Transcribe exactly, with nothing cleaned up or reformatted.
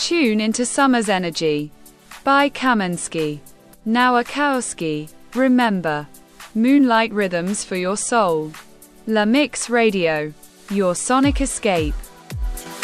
Tune into Summer's Energy by Kaminsky. Nowakowski. Remember, moonlight rhythms for your soul. La Mix Radio, your sonic escape.